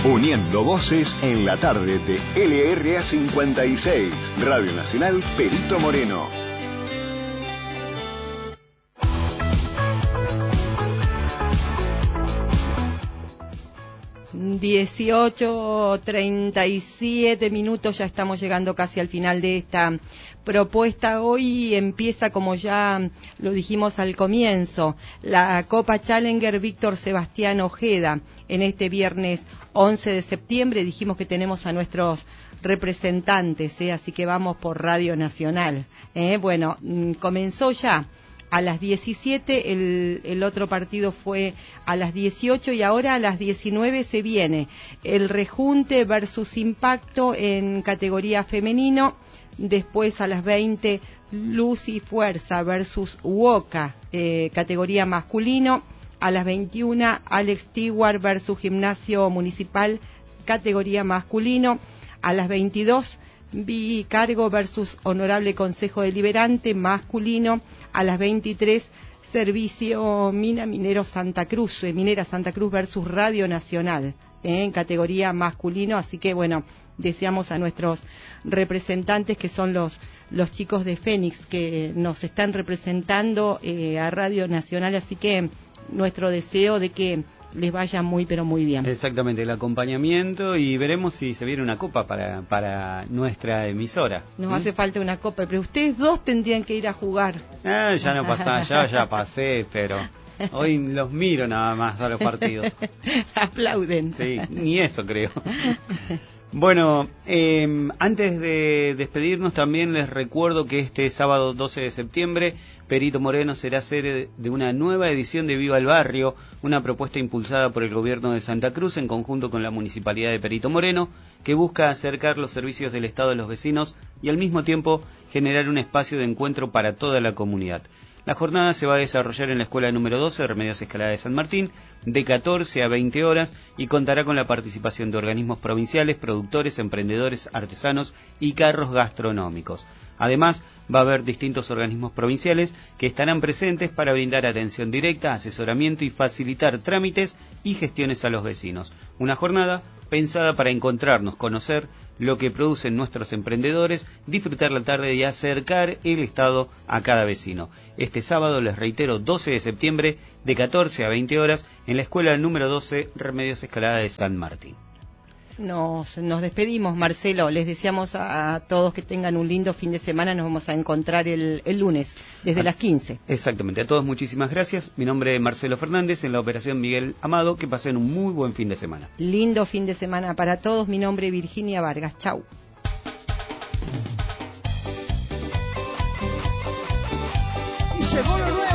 Uniendo voces en la tarde de LRA 56, Radio Nacional Perito Moreno. (18:37) ya estamos llegando casi al final de esta propuesta. Hoy empieza, como ya lo dijimos al comienzo, la Copa Challenger Víctor Sebastián Ojeda. En este viernes 11 de septiembre dijimos que tenemos a nuestros representantes, así que vamos por Radio Nacional. Bueno, comenzó ya a las 17, el otro partido fue a las 18 y ahora a las 19 se viene el Rejunte versus Impacto en categoría femenino. Después a las 20, Luz y Fuerza versus Uoca, categoría masculino. A las 21, Alex Stewart versus Gimnasio Municipal, categoría masculino. A las 22, Bicargo versus Honorable Consejo Deliberante, masculino. A las 23, Servicio Minera Santa Cruz versus Radio Nacional, en categoría masculino. Así que bueno, deseamos a nuestros representantes, que son los chicos de Fénix, que nos están representando a Radio Nacional, así que nuestro deseo de que les vaya muy pero muy bien. Exactamente, el acompañamiento, y veremos si se viene una copa para nuestra emisora. Nos hace falta una copa, pero ustedes dos tendrían que ir a jugar. Ya no pasa, ya pasé, pero hoy los miro nada más a los partidos. Aplauden. Sí, ni eso creo. Bueno, antes de despedirnos también les recuerdo que este sábado 12 de septiembre Perito Moreno será sede de una nueva edición de Viva el Barrio, una propuesta impulsada por el gobierno de Santa Cruz en conjunto con la Municipalidad de Perito Moreno, que busca acercar los servicios del Estado a los vecinos y al mismo tiempo generar un espacio de encuentro para toda la comunidad. La jornada se va a desarrollar en la escuela número 12, Remedios Escalada de San Martín, de 14 a 20 horas y contará con la participación de organismos provinciales, productores, emprendedores, artesanos y carros gastronómicos. Además, va a haber distintos organismos provinciales que estarán presentes para brindar atención directa, asesoramiento y facilitar trámites y gestiones a los vecinos. Una jornada pensada para encontrarnos, conocer lo que producen nuestros emprendedores, disfrutar la tarde y acercar el Estado a cada vecino. Este sábado, les reitero, 12 de septiembre, de 14 a 20 horas, en la escuela número 12, Remedios Escalada de San Martín. Nos despedimos, Marcelo. Les deseamos a todos que tengan un lindo fin de semana. Nos vamos a encontrar el lunes, desde las 15. Exactamente. A todos muchísimas gracias. Mi nombre es Marcelo Fernández, en la operación Miguel Amado. Que pasen un muy buen fin de semana. Lindo fin de semana para todos. Mi nombre es Virginia Vargas. Chau. Y llegó lo nuevo.